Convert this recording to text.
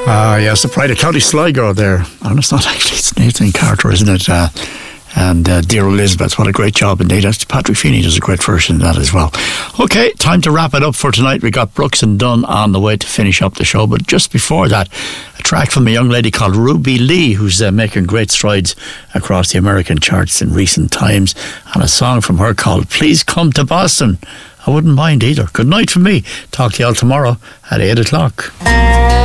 Yes, the Pride of County Sligo there. And it's not actually, it's Nathan Carter, isn't it? And Dear Elizabeth, what a great job indeed. Patrick Feeney does a great version of that as well. Okay, time to wrap it up for tonight. We got Brooks and Dunn on the way to finish up the show, but just before that, a track from a young lady called Ruby Lee, who's making great strides across the American charts in recent times, and a song from her called Please Come to Boston. I wouldn't mind either. Good night from me. Talk to you all tomorrow at 8 o'clock.